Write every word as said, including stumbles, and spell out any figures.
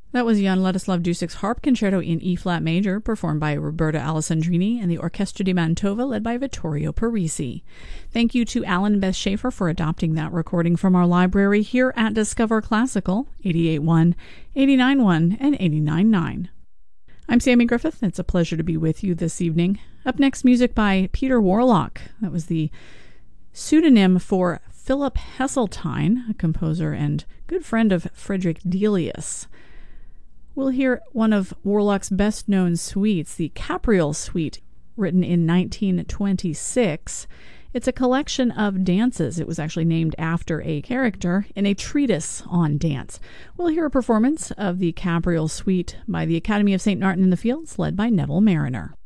That was Jan Ladislav Dusek's Harp Concerto in E-flat major, performed by Roberta Alessandrini and the Orchestra di Mantova, led by Vittorio Parisi. Thank you to Alan and Beth Schaefer for adopting that recording from our library here at Discover Classical, eighty-eight point one, eighty-nine point one, and eighty-nine point nine. I'm Sammy Griffith. It's a pleasure to be with you this evening. Up next, music by Peter Warlock. That was the pseudonym for Philip Heseltine, a composer and good friend of Frederick Delius. We'll hear one of Warlock's best-known suites, the Capriol Suite, written in nineteen twenty-six. It's a collection of dances. It was actually named after a character in a treatise on dance. We'll hear a performance of the Capriol Suite by the Academy of Saint Martin in the Fields, led by Neville Mariner.